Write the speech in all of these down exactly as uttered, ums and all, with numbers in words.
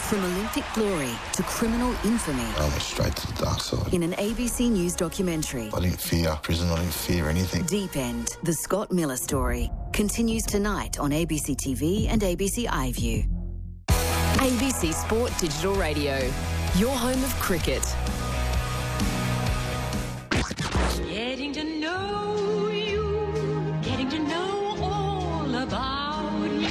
From Olympic glory to criminal infamy. I went straight to the dark side. In an A B C News documentary. I didn't fear prison, I didn't fear anything. Deep End, the Scott Miller story, continues tonight on A B C T V and A B C iView. A B C Sport Digital Radio, your home of cricket. Getting to know you, getting to know all about you.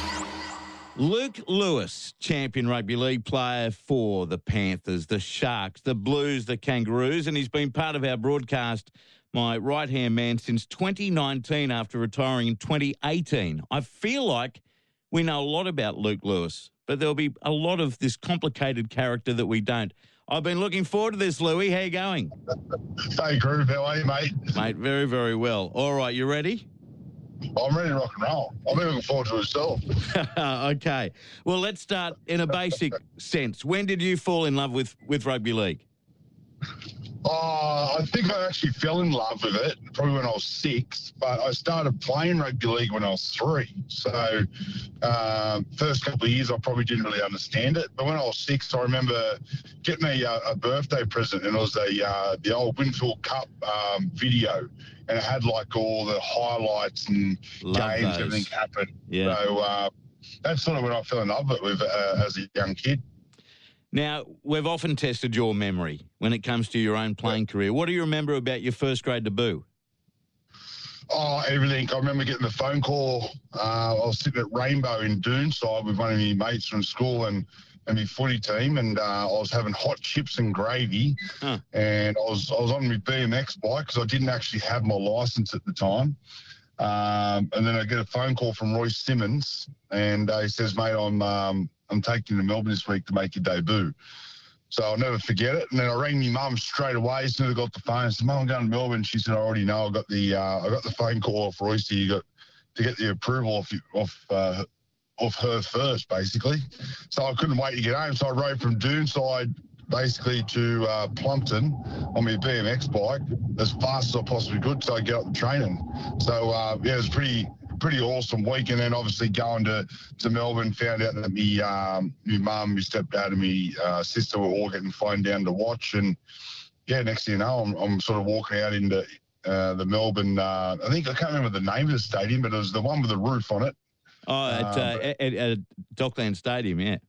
Luke Lewis, champion rugby league player for the Panthers, the Sharks, the Blues, the Kangaroos, and he's been part of our broadcast, my right-hand man, since twenty nineteen after retiring in twenty eighteen. I feel like we know a lot about Luke Lewis, but there'll be a lot of this complicated character that we don't. I've been looking forward to this, Louis. How you going? Hey, Groove. How are you, mate? Mate, very, very well. All right, you ready? I'm ready to rock and roll. I'm looking forward to it myself. Okay. Well, let's start in a basic sense. When did you fall in love with, with rugby league? Uh, I think I actually fell in love with it probably when I was six, but I started playing rugby league when I was three. So um, first couple of years I probably didn't really understand it. But when I was six, I remember getting a, a birthday present, and it was a uh, the old Winfield Cup um, video, and it had like all the highlights and Love games, those. everything happened. Yeah. So uh, that's sort of when I fell in love with it uh, as a young kid. Now, we've often tested your memory when it comes to your own playing career. What do you remember about your first grade debut? Oh, everything. I remember getting the phone call. Uh, I was sitting at Rainbow in Doonside with one of my mates from school and, and my footy team, and uh, I was having hot chips and gravy, Huh. and I was I was on my B M X bike because I didn't actually have my licence at the time. Um, and then I get a phone call from Roy Simmons, and uh, he says, "Mate, I'm um, I'm taking you to Melbourne this week to make your debut." So I'll never forget it. And then I rang my mum straight away as soon as I got the phone. I said, "Mum, I'm going to Melbourne." She said, "I already know. I got the uh, I got the phone call off Royce. You got to get the approval off off uh, off her first, basically." So I couldn't wait to get home. So I rode from Doonside basically to uh, Plumpton on my B M X bike as fast as I possibly could so I get up the training. So uh, yeah, it was pretty pretty awesome week. And then obviously going to, to Melbourne, found out that me um, my mum, my stepdad and my uh, sister were all getting flown down to watch. And yeah, next thing you know, I'm, I'm sort of walking out into uh, the Melbourne, uh, I think, I can't remember the name of the stadium, but it was the one with the roof on it. Oh, at, Um, uh, at, at Dockland Stadium, yeah.